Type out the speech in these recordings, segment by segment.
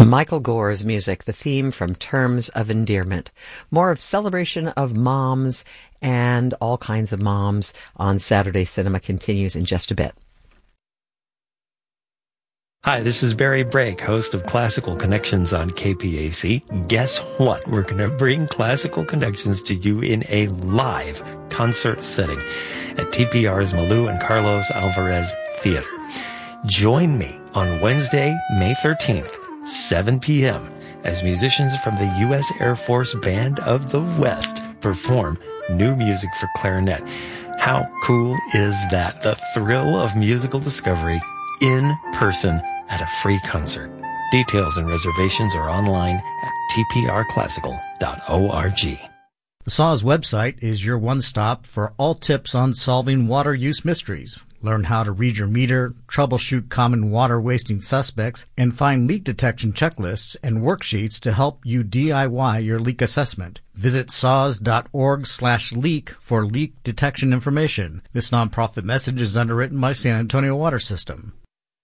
Michael Gore's music, the theme from Terms of Endearment. More of celebration of moms and all kinds of moms on Saturday Cinema continues in just a bit. Hi, this is Barry Brake, host of Classical Connections on KPAC. Guess what? We're going to bring Classical Connections to you in a live concert setting at TPR's Malou and Carlos Alvarez Theater. Join me on Wednesday, May 13th, 7 p.m. as musicians from the U.S. Air Force Band of the West perform new music for clarinet. How cool is that? The thrill of musical discovery in person at a free concert. Details and reservations are online at tprclassical.org. The SAWS website is your one-stop for all tips on solving water use mysteries. Learn how to read your meter, troubleshoot common water-wasting suspects, and find leak detection checklists and worksheets to help you DIY your leak assessment. Visit saws.org/leak for leak detection information. This nonprofit message is underwritten by San Antonio Water System.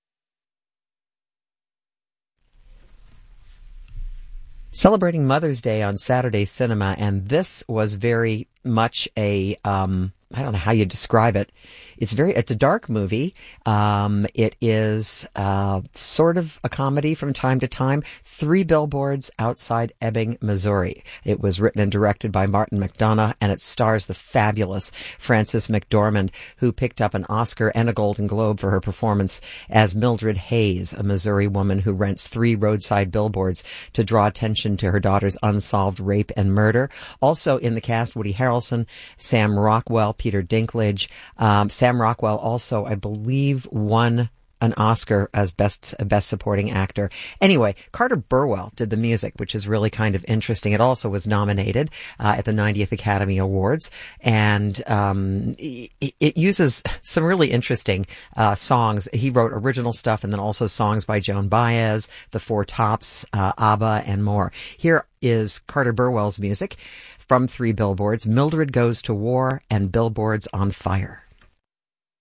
Celebrating Mother's Day on Saturday Cinema, and this was very much a, I don't know how you describe it. It's a dark movie. It is sort of a comedy from time to time. 3 Billboards Outside Ebbing, Missouri. It was written and directed by Martin McDonagh, and it stars the fabulous Frances McDormand, who picked up an Oscar and a Golden Globe for her performance as Mildred Hayes, a Missouri woman who rents 3 roadside billboards to draw attention to her daughter's unsolved rape and murder. Also in the cast, Woody Harrelson, Sam Rockwell, Peter Dinklage. Sam Rockwell also, I believe, won an Oscar as best supporting actor. Anyway, Carter Burwell did the music, which is really kind of interesting. It also was nominated at the 90th Academy Awards, and it uses some really interesting songs. He wrote original stuff and then also songs by Joan Baez, The Four Tops, ABBA, and more. Here is Carter Burwell's music from 3 Billboards, Mildred Goes to War and Billboards on Fire.